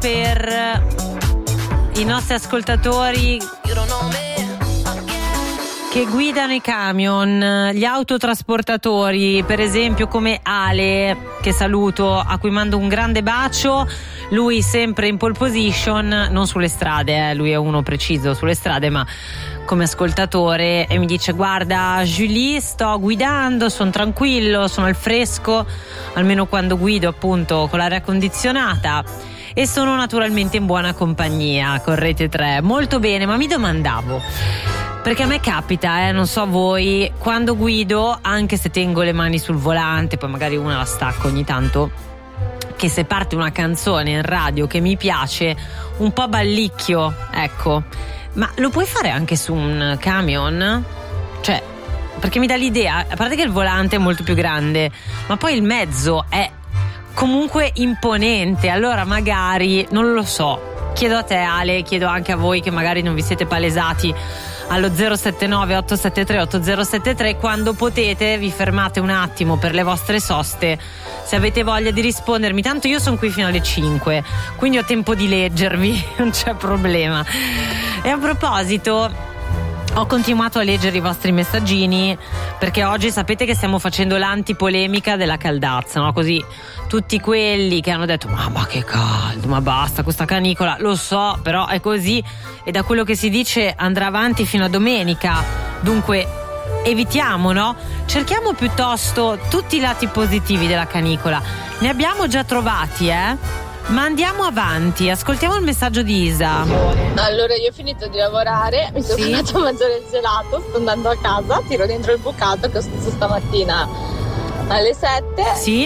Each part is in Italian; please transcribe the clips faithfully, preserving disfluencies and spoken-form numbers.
per i nostri ascoltatori che guidano i camion, gli autotrasportatori, per esempio come Ale, che saluto, a cui mando un grande bacio. Lui sempre in pole position, non sulle strade, eh, lui è uno preciso sulle strade, ma come ascoltatore, e mi dice: guarda Julie, sto guidando, sono tranquillo, sono al fresco, almeno quando guido appunto con l'aria condizionata, e sono naturalmente in buona compagnia con Rete tre. Molto bene, ma mi domandavo, perché a me capita, eh, non so voi, quando guido, anche se tengo le mani sul volante, poi magari una la stacco ogni tanto, che se parte una canzone in radio che mi piace, un po' ballicchio, ecco. Ma lo puoi fare anche su un camion? Cioè, perché mi dà l'idea, a parte che il volante è molto più grande, ma poi il mezzo è comunque imponente, allora magari, non lo so, chiedo a te Ale, chiedo anche a voi che magari non vi siete palesati allo zero sette nove otto sette tre otto zero sette tre, quando potete vi fermate un attimo per le vostre soste, se avete voglia di rispondermi, tanto io sono qui fino alle cinque, quindi ho tempo di leggervi, non c'è problema. E a proposito, ho continuato a leggere i vostri messaggini, perché oggi sapete che stiamo facendo l'antipolemica della caldazza, no? Così tutti quelli che hanno detto ma, ma che caldo, ma basta questa canicola, lo so, però è così, e da quello che si dice andrà avanti fino a domenica, dunque evitiamo, no? Cerchiamo piuttosto tutti i lati positivi della canicola, ne abbiamo già trovati, eh? Ma andiamo avanti, ascoltiamo il messaggio di Isa. Allora, io ho finito di lavorare, mi sono sì. andato a mangiare il gelato, sto andando a casa, tiro dentro il bucato che ho speso stamattina alle sette. Sì.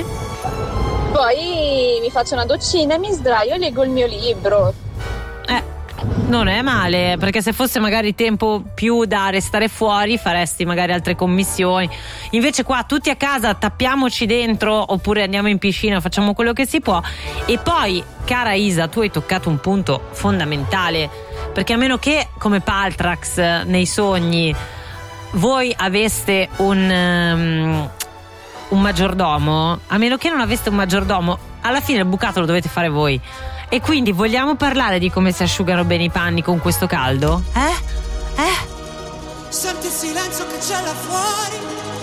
Poi mi faccio una doccina e mi sdraio e leggo il mio libro. Eh, non è male, perché se fosse magari tempo più da restare fuori faresti magari altre commissioni. Invece qua tutti a casa, tappiamoci dentro oppure andiamo in piscina, facciamo quello che si può. E poi, cara Isa, tu hai toccato un punto fondamentale, perché a meno che come Paltrax nei sogni voi aveste un um, un maggiordomo, a meno che non aveste un maggiordomo, alla fine il bucato lo dovete fare voi. E quindi vogliamo parlare di come si asciugano bene i panni con questo caldo? Eh? Eh? Senti il silenzio che c'è là fuori,